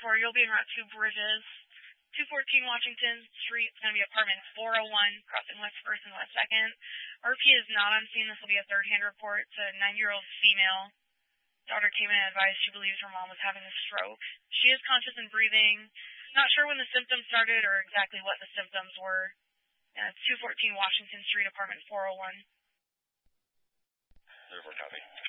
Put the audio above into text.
10-4, you'll be in Route 2 Bridges. 214 Washington Street. It's going to be apartment 401, crossing West 1st and West 2nd. RP is not on scene. This will be a third-hand report. It's a 9-year-old female. Daughter came in and advised she believes her mom was having a stroke. She is conscious and breathing. Not sure when the symptoms started or exactly what the symptoms were. 214 Washington Street, apartment 401. 34, copy.